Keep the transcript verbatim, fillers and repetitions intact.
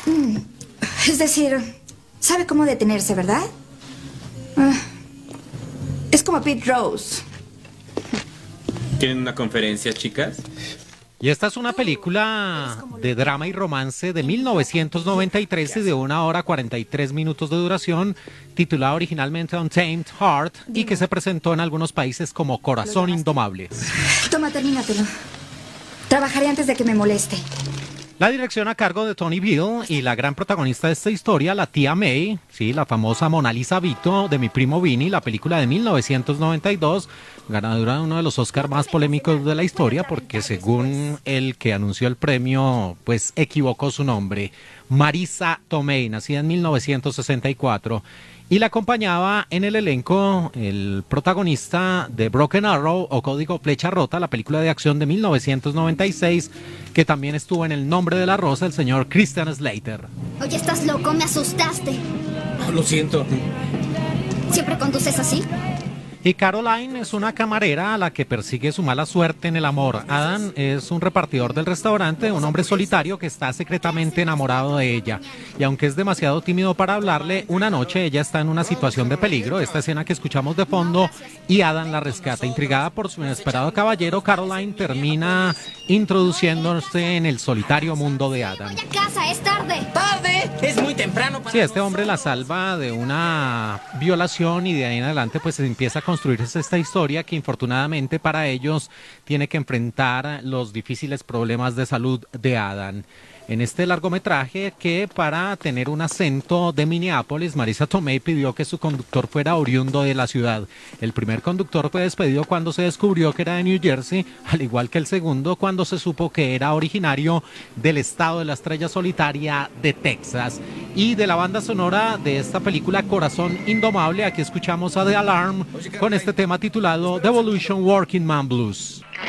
Mm, es decir, sabe cómo detenerse, ¿verdad? Ah, es como Pete Rose. ¿Quieren una conferencia, chicas? Y esta es una película de drama y romance de mil novecientos noventa y tres y de una hora cuarenta y tres minutos de duración, titulada originalmente Untamed Heart y que se presentó en algunos países como Corazón Indomable. Toma, termínatelo. Trabajaré antes de que me moleste. La dirección a cargo de Tony Bill y la gran protagonista de esta historia, la tía May, sí, la famosa Mona Lisa Vito de Mi Primo Vinny, la película de mil novecientos noventa y dos, ganadora de uno de los Oscars más polémicos de la historia porque según el que anunció el premio, pues equivocó su nombre, Marisa Tomei, nacida en mil novecientos sesenta y cuatro. Y la acompañaba en el elenco el protagonista de Broken Arrow o Código Flecha Rota, la película de acción de mil novecientos noventa y seis, que también estuvo en El Nombre de la Rosa, el señor Christian Slater. Oye, ¿estás loco? Me asustaste. Oh, lo siento. ¿Siempre conduces así? Y Caroline es una camarera a la que persigue su mala suerte en el amor. Adam es un repartidor del restaurante, un hombre solitario que está secretamente enamorado de ella. Y aunque es demasiado tímido para hablarle, una noche ella está en una situación de peligro, esta escena que escuchamos de fondo, y Adam la rescata. Intrigada por su inesperado caballero, Caroline termina introduciéndose en el solitario mundo de Adam. Voy a casa, es tarde. ¡Tarde! Es muy temprano para Sí, este hombre la salva de una violación y de ahí en adelante pues se empieza a construirse esta historia que infortunadamente para ellos tiene que enfrentar los difíciles problemas de salud de Adam. En este largometraje que para tener un acento de Minneapolis, Marisa Tomei pidió que su conductor fuera oriundo de la ciudad. El primer conductor fue despedido cuando se descubrió que era de New Jersey, al igual que el segundo cuando se supo que era originario del estado de la estrella solitaria de Texas. Y de la banda sonora de esta película Corazón Indomable, aquí escuchamos a The Alarm con este tema titulado Devolution Working Man Blues.